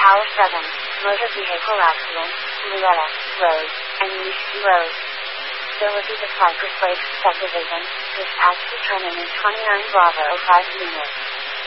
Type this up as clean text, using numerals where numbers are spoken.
Tower 7, motor vehicle accident, Luetta, Rose, and East Rose. Ability to fly for Slave Subdivision, dispatch determined in 29 Bravo 5 units.